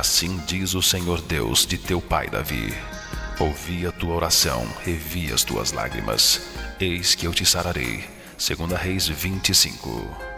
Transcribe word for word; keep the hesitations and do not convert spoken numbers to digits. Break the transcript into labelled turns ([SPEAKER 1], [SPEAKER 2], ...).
[SPEAKER 1] Assim diz o Senhor Deus de teu pai Davi: ouvi a tua oração, revi as tuas lágrimas, eis que eu te sararei. Segunda Reis vinte e cinco.